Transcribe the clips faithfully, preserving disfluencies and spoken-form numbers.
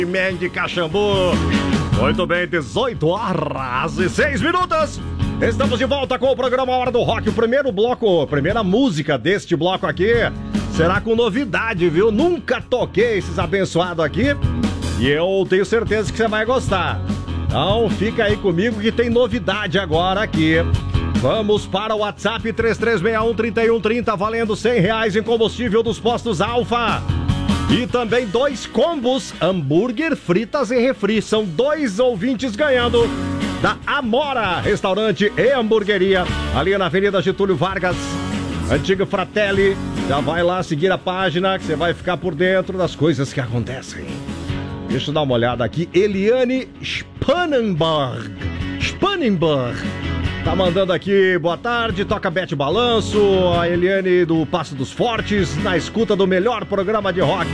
Man de Caxambu. Muito bem, dezoito horas e seis minutos. Estamos de volta com o programa Hora do Rock. O primeiro bloco, a primeira música deste bloco aqui será com novidade, viu? Nunca toquei esses abençoados aqui e eu tenho certeza que você vai gostar. Então fica aí comigo que tem novidade agora aqui. Vamos para o WhatsApp três três seis um, três um três zero, valendo cem reais em combustível dos postos Alfa. E também dois combos, hambúrguer, fritas e refri. São dois ouvintes ganhando da Amora, restaurante e hamburgueria, ali na Avenida Getúlio Vargas, antiga Fratelli. Já vai lá seguir a página que você vai ficar por dentro das coisas que acontecem. Deixa eu dar uma olhada aqui. Eliane Spannenberg. Spannenberg. Tá mandando aqui, boa tarde, toca Bete Balanço, a Eliane do Passo dos Fortes, na escuta do melhor programa de rock.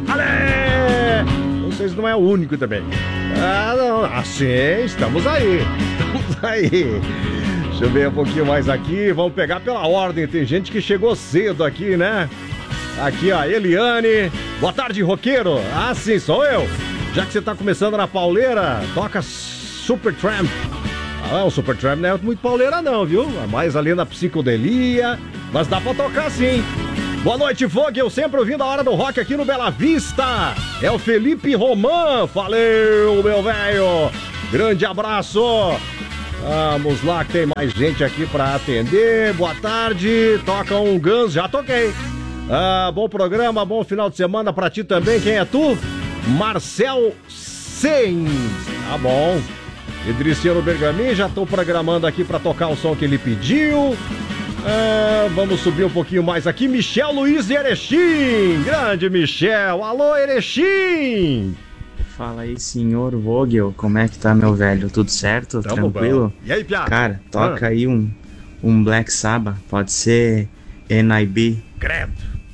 Ale! Vocês não é o único também. Ah, não, assim, estamos aí, estamos aí. Deixa eu ver um pouquinho mais aqui, vamos pegar pela ordem, tem gente que chegou cedo aqui, né? Aqui, ó, Eliane, boa tarde, roqueiro. Ah, sim, sou eu. Já que você tá começando na pauleira, toca Supertramp. Ah, o Supertramp não é muito pauleira não, viu? É mais ali na psicodelia, mas dá pra tocar sim. Boa noite, Vogel, sempre ouvindo a Hora do Rock aqui no Bela Vista. É o Felipe Roman, valeu, meu velho. Grande abraço. Vamos lá que tem mais gente aqui pra atender. Boa tarde, toca um Guns, já toquei. Ah, bom programa, bom final de semana pra ti também. Quem é tu? Marcel Sainz. Tá bom. Idriciano Bergamin, já estou programando aqui para tocar o som que ele pediu. Ah, vamos subir um pouquinho mais aqui. Michel Luiz de Erechim. Grande Michel. Alô, Erechim. Fala aí, senhor Vogel. Como é que tá, meu velho? Tudo certo? Tamo Tranquilo? Bom. E aí, Piá? Cara, toca ah. aí um, um Black Sabbath. Pode ser N I B. Credo.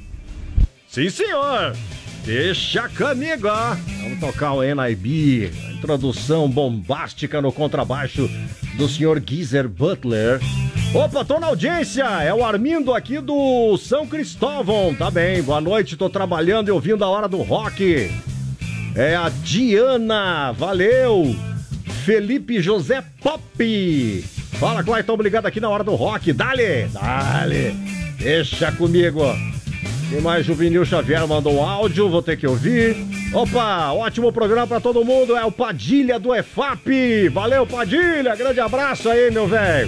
Sim, senhor. Deixa comigo, ó. Vamos tocar o N I B. Introdução bombástica no contrabaixo do senhor Geezer Butler. Opa, tô na audiência. É o Armindo aqui do São Cristóvão. Tá bem, boa noite. Tô trabalhando e ouvindo a Hora do Rock. É a Diana. Valeu. Felipe José Pop. Fala, Clayton. Obrigado aqui na Hora do Rock. Dale, dale. Deixa comigo. Tem mais Juvenil Xavier mandou um áudio, vou ter que ouvir. Opa, ótimo programa pra todo mundo, é o Padilha do E F A P. Valeu, Padilha, grande abraço aí, meu velho.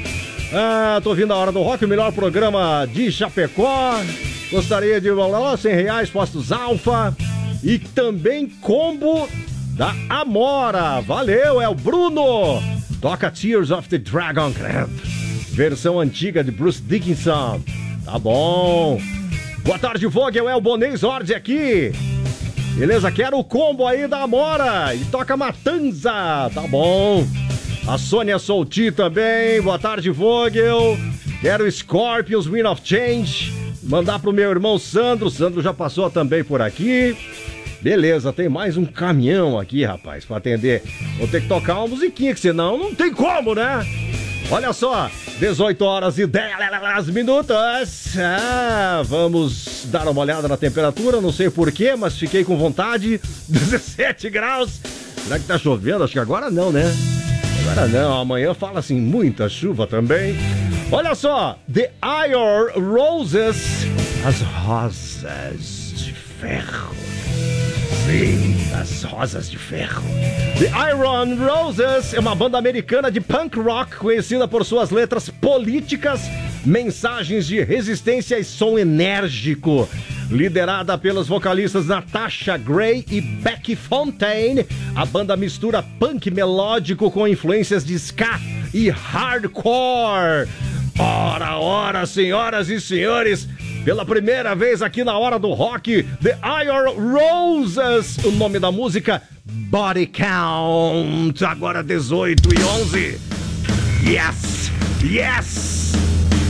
Ah, tô ouvindo a Hora do Rock, o melhor programa de Chapecó. Gostaria de valor cem reais, postos Alfa. E também combo da Amora. Valeu, é o Bruno. Toca Tears of the Dragon, credo. Versão antiga de Bruce Dickinson. Tá bom. Boa tarde, Vogel, é o Bonês Ord aqui. Beleza, quero o combo aí da Amora. E toca Matanza, tá bom. A Sônia Solti também, boa tarde, Vogel. Quero Scorpions, Wind of Change. Mandar pro meu irmão Sandro, Sandro já passou também por aqui. Beleza, tem mais um caminhão aqui, rapaz, pra atender. Vou ter que tocar uma musiquinha, que senão não tem como, né? Olha só, dezoito horas e dez minutos. Ah, vamos dar uma olhada na temperatura, não sei porquê, mas fiquei com vontade. dezessete graus. Será que tá chovendo? Acho que agora não, né? Agora não, amanhã fala assim, muita chuva também. Olha só, The Iron Roses. As rosas de ferro. Sim, as rosas de ferro. The Iron Roses é uma banda americana de punk rock conhecida por suas letras políticas, mensagens de resistência e som enérgico. Liderada pelos vocalistas Natasha Gray e Becky Fontaine, a banda mistura punk melódico com influências de ska e hardcore. Ora, ora, senhoras e senhores, pela primeira vez aqui na Hora do Rock, The Iron Roses, o nome da música Body Count, agora dezoito e onze. Yes, yes.